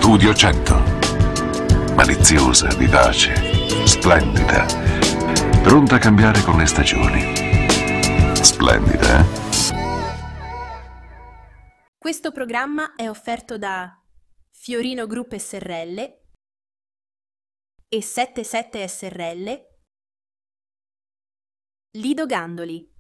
Studio 100. Maliziosa, vivace, splendida. Pronta a cambiare con le stagioni. Splendida, eh? Questo programma è offerto da Fiorino Group SRL e 77 SRL, Lido Gandoli.